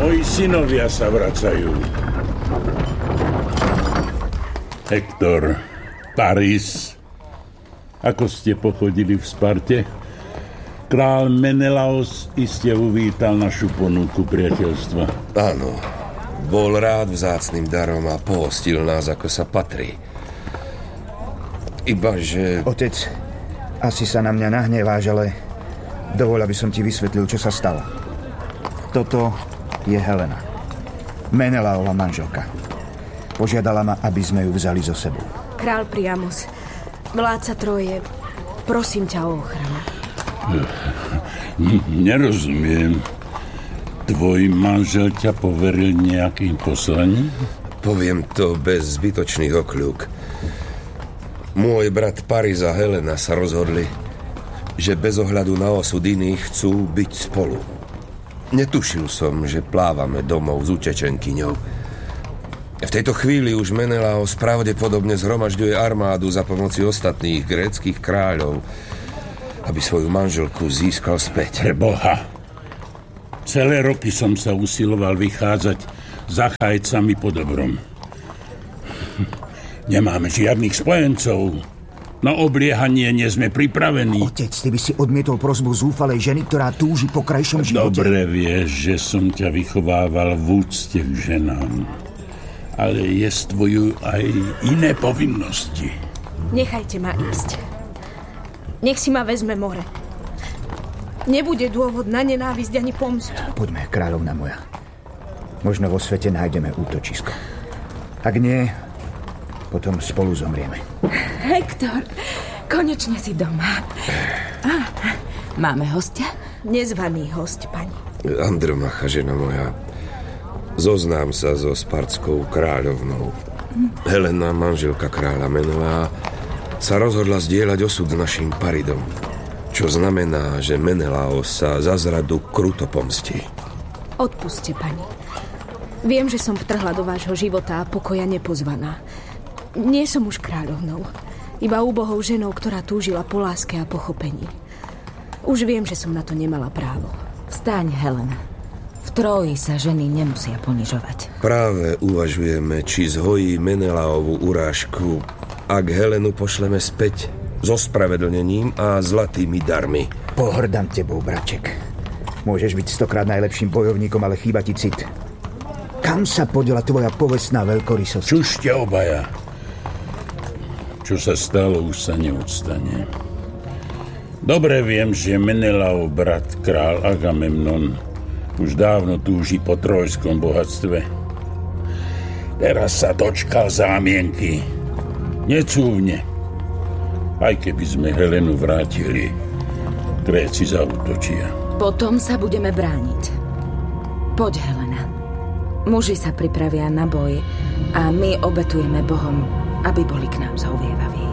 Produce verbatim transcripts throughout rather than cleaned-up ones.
Moji synovia sa vracajú. Hektor, Paris. Ako ste pochodili v Sparte? Král Menelaos iste uvítal našu ponuku priateľstva. Áno, bol rád vzácnym darom a pohostil nás, ako sa patrí. Ibaže... Otec, asi sa na mňa nahneváš, ale dovol, aby som ti vysvetlil, čo sa stalo. Toto je Helena, Menelaova manželka. Požiadala ma, aby sme ju vzali so sebou. Král Priamos, vládca Troje, prosím ťa o ochranu. Nerozumiem. Tvoj manžel ťa poveril nejakým poslaním? Poviem to bez zbytočných okľúk. Môj brat Paris a Helena sa rozhodli, že bez ohľadu na osud iných chcú byť spolu. Netušil som, že plávame domov s utečenkyňou. V tejto chvíli už Menelaos pravdepodobne zhromažďuje armádu za pomoci ostatných gréckych kráľov, aby svoju manželku získal späť. Preboha! Celé roky som sa usiloval vychádzať za chajcami po dobrom. Nemáme žiadnych spojencov. Na obliehanie nie sme pripravení. Otec, ty by si odmietol prosbu zúfalej ženy, ktorá túži po krajšom živote. Dobre vieš, že som ťa vychovával v úcte k ženám. Ale jestvujú aj iné povinnosti. Nechajte ma ísť. Nech si ma vezme more. Nebude dôvod na nenávisť ani pomstu. Poďme, kráľovna moja. Možno vo svete nájdeme útočisko. Ak nie, potom spolu zomrieme. Hektor, konečne si doma. Ah, máme hostia? Nezvaný host, pani. Andromacha, žena moja. Zoznám sa so spartskou kráľovnou. Helena, manželka kráľa Menela, sa rozhodla zdieľať osud s našim Paridom, čo znamená, že Menelaos sa za zradu kruto pomstí. Odpuste, pani. Viem, že som vtrhla do vášho života a pokoja nepozvaná. Nie som už kráľovnou, iba úbohou ženou, ktorá túžila po láske a pochopení. Už viem, že som na to nemala právo. Vstaň, Helena. V Tróji sa ženy nemusia ponižovať. Práve uvažujeme, či zhojí Menelaovu urážku, ak Helenu pošleme späť so spravedlnením a zlatými darmi. Pohrdám tebou, braček. Môžeš byť stokrát najlepším bojovníkom, ale chýba ti cit. Kam sa podela tvoja povestná veľkorysosť? Čušte obaja. Čo sa stalo, už sa neodstane. Dobre viem, že Menelaov brat, král Agamemnon, už dávno túži po trojskom bohatstve. Teraz sa dočkal zámienky. Necúvne. Aj keby sme Helenu vrátili, Gréci zaútočia. Potom sa budeme brániť. Poď, Helena. Muži sa pripravia na boj a my obetujeme Bohom, aby boli k nám zhovievaví.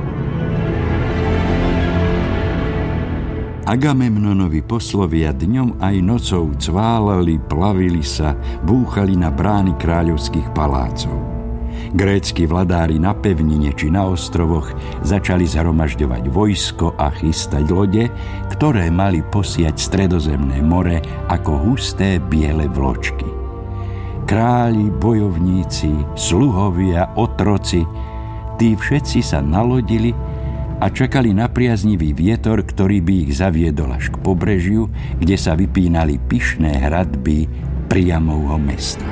Agamemnonovi poslovia dňom aj nocou cválali, plavili sa, búchali na brány kráľovských palácov. Grécki vladári na pevnine či na ostrovoch začali zhromažďovať vojsko a chystať lode, ktoré mali posiať Stredozemné more ako husté biele vločky. Králi, bojovníci, sluhovia, otroci, tí všetci sa nalodili a čakali na priaznivý vietor, ktorý by ich zaviedol až k pobrežiu, kde sa vypínali pyšné hradby Priamovho mesta.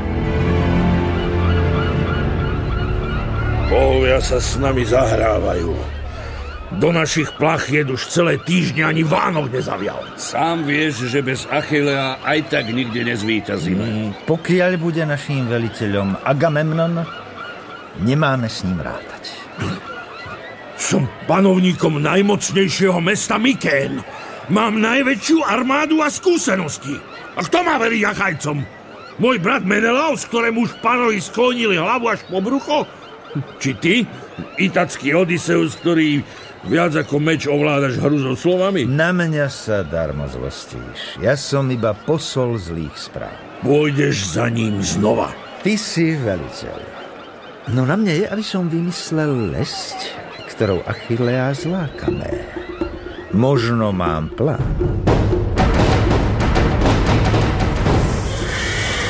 Bohovia sa s nami zahrávajú. Do našich plachet už celé týždne ani Vánok nezavial. Sám vieš, že bez Achillea aj tak nikde nezvíťazíme. Mm, pokiaľ bude naším veliteľom Agamemnon, nemáme s ním rátať. Som panovníkom najmocnejšieho mesta Mykén. Mám najväčšiu armádu a skúsenosti. A kto má veriť Achajcom? Môj brat Menelaos, ktorému už pánovi sklonili hlavu až po brucho? Či ty, itacký Odysseus, ktorý viac ako meč ovládaš hru so slovami? Na mňa sa darmo zlostíš. Ja som iba posol zlých správ. Pôjdeš za ním znova. Ty si veliteľ. No na mne je, aby som vymyslel lesť, ktorou Achillea zlákame. Možno mám plán.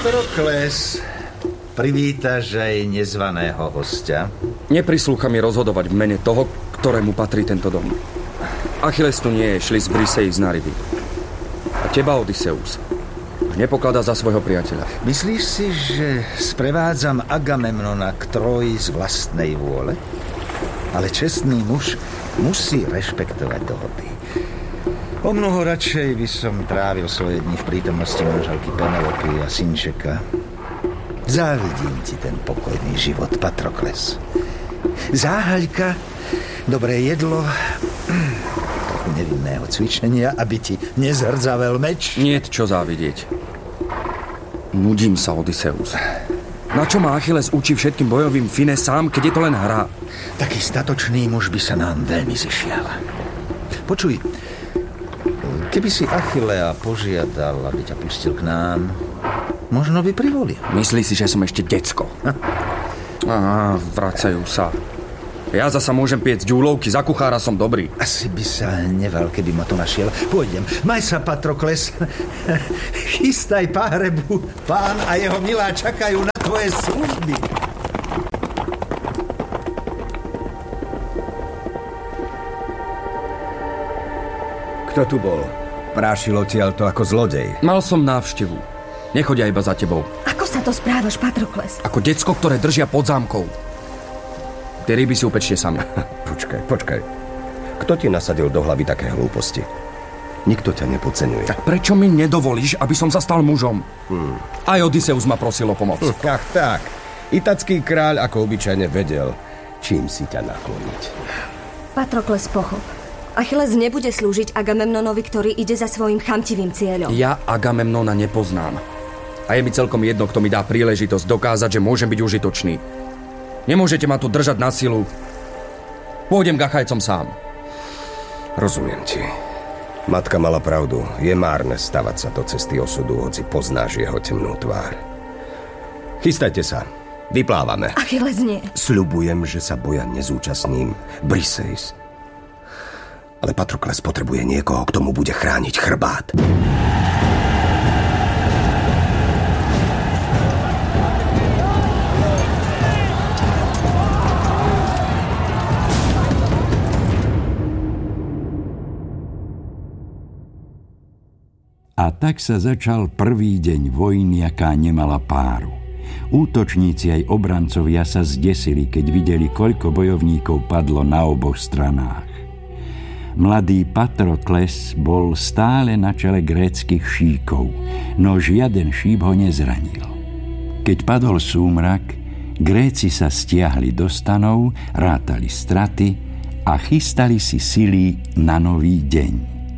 Patrokles, privítaš aj nezvaného hostia? Neprislúcha mi rozhodovať v mene toho, ktorému patrí tento dom. Achilles tu nie je, šli z Briseis na ryby. A teba, Odysseus, už nepokladá za svojho priateľa. Myslíš si, že sprevádzam Agamemnona k Tróji z vlastnej vôle? Ale čestný muž musí rešpektovať dohody. O mnoho radšej by som trávil svoje dni v prítomnosti manželky Penelopy a synčeka. Závidím ti ten pokojný život, Patrokles. Záhaľka, dobré jedlo, trochu nevinného cvičenia, aby ti nezhrdzavel meč. Niet čo závidieť. Nudím sa, Odysseus. Na čo ma Achilles učí všetkým bojovým fine sám, keď je to len hra? Taký statočný muž by sa nám veľmi zišiel. Počuj, keby si Achillea požiadal, aby ťa pustil k nám, možno by privolil. Myslí si, že som ešte decko? Á, vracajú sa. Ja zasa môžem piecť ďúlovky, za kuchára som dobrý. Asi by sa neval, keby ma to našiel. Pôjdem. Maj sa, Patrokles. Chystaj páhrebu. Pán a jeho milá čakajú na tvoje služby. Kto tu bol? Prášil odtiaľto ako zlodej. Mal som návštevu. Nechodia iba za tebou. Ako sa to správaš, Patrokles? Ako decko, ktoré držia pod zámkou. Tie ryby si upečte sami. Počkaj, počkaj. Kto ti nasadil do hlavy také hlúposti? Nikto ťa nepodceňuje. Tak prečo mi nedovolíš, aby som sa stal mužom? Hmm. Aj Odysseus ma prosil o pomoc. Hm, ach tak. Itacký kráľ ako obyčajne vedel, čím si ťa nakloniť. Patrokles, pochop. Achilles nebude slúžiť Agamemnonovi, ktorý ide za svojím chamtivým cieľom. Ja Agamemnona nepoznám. A je mi celkom jedno, kto mi dá príležitosť dokázať, že môžem byť užitočný. Nemôžete ma tu držať na silu. Pôjdem k Achajcom sám. Rozumiem ti. Matka mala pravdu. Je márne stavať sa do cesty osudu, hoci poznáš jeho temnú tvár. Chystajte sa. Vyplávame. Achilles nie. Sľubujem, že sa boja nezúčastním. Briseis. Ale Patrokles potrebuje niekoho, kto mu bude chrániť chrbát. A tak sa začal prvý deň vojny, aká nemala páru. Útočníci aj obrancovia sa zdesili, keď videli, koľko bojovníkov padlo na oboch stranách. Mladý Patrokles bol stále na čele gréckych šíkov, no žiaden šíp ho nezranil. Keď padol súmrak, Gréci sa stiahli do stanov, rátali straty a chystali si sily na nový deň.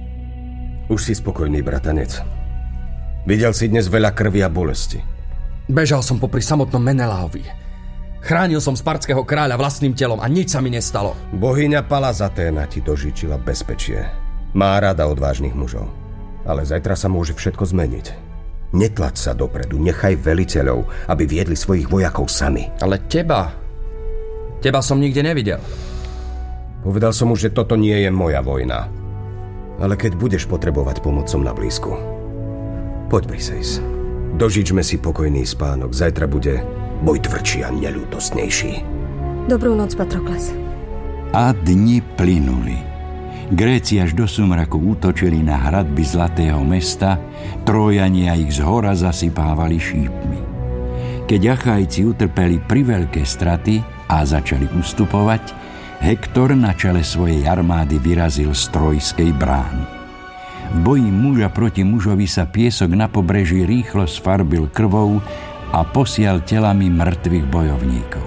Už si spokojný, bratanec. Videl si dnes veľa krvi a bolesti. Bežal som popri samotnom Meneláovi. Chránil som spartského kráľa vlastným telom a nič sa mi nestalo. Bohyňa Palazaténa ti dožičila bezpečie. Má rada odvážnych mužov. Ale zajtra sa môže všetko zmeniť. Netlač sa dopredu, nechaj veliteľov, aby viedli svojich vojakov sami. Ale teba... Teba som nikde nevidel. Povedal som už, že toto nie je moja vojna. Ale keď budeš potrebovať pomoc, som na blízku. Poď, Briseis. Dožičme si pokojný spánok. Zajtra bude boj tvrdší a neľútostnejší. Dobrú noc, Patrokles. A dni plynuli. Gréci až do sumraku útočili na hradby Zlatého mesta, Trójania ich zhora zasypávali šípmi. Keď Achajci utrpeli priveľké straty a začali ustupovať, Hektor na čele svojej armády vyrazil z Trojskej brány. V boji muža proti mužovi sa piesok na pobreží rýchlo sfarbil krvou a posial telami mŕtvych bojovníkov.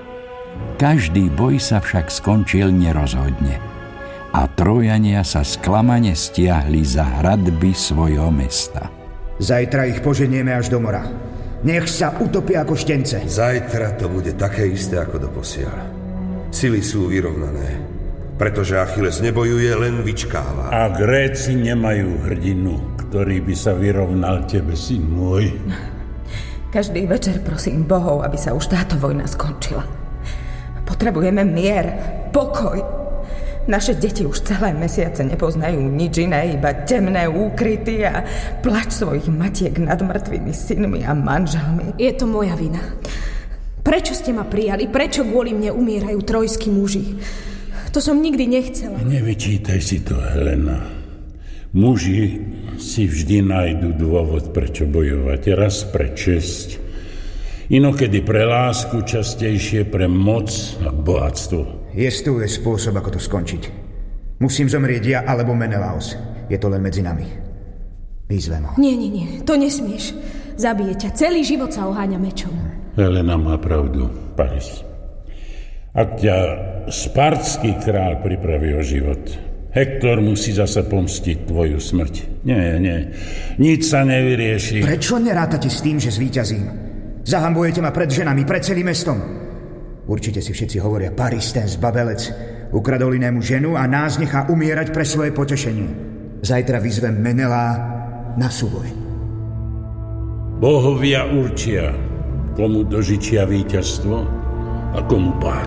Každý boj sa však skončil nerozhodne a Trójania sa sklamane stiahli za hradby svojho mesta. Zajtra ich poženieme až do mora. Nech sa utopia ako štence. Zajtra to bude také isté ako doposiaľ. Sily sú vyrovnané, pretože Achilles nebojuje, len vyčkáva. A Gréci nemajú hrdinu, ktorý by sa vyrovnal tebe, syn môj. Každý večer prosím bohov, aby sa už táto vojna skončila. Potrebujeme mier, pokoj. Naše deti už celé mesiace nepoznajú nič iné, iba temné úkryty a plač svojich matiek nad mŕtvými synmi a manželmi. Je to moja vina. Prečo ste ma prijali? Prečo kvôli mne umierajú trojskí muži? To som nikdy nechcela. Nevyčítaj si to, Helena. Muži si vždy nájdu dôvod, prečo bojovať. Raz pre česť, inokedy pre lásku, častejšie pre moc a bohatstvo. Existuje spôsob, ako to skončiť. Musím zomrieť ja alebo Menelaos. Je to len medzi nami. Vyzvem ho. Nie, nie, nie. To nesmieš. Zabije ťa. Celý život sa oháňa mečom. Helena má pravdu, Paris. Ak ťa spartský král pripraví o život, Hektor musí zase pomstiť tvoju smrť. Nie, nie. Nič sa nevyrieši. Prečo nerátate s tým, že zvíťazím? Zahambujete ma pred ženami, pred celým mestom. Určite si všetci hovoria, Paris, ten zbabelec, ukradol inému ženu a nás nechá umierať pre svoje potešenie. Zajtra vyzvem Menelá na súboj. Bohovia určia, komu dožičia víťazstvo a komu pád.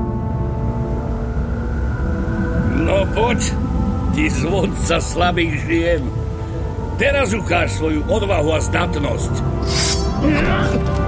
No poď, ty zvodca slabých žien. Teraz ukáž svoju odvahu a zdatnosť.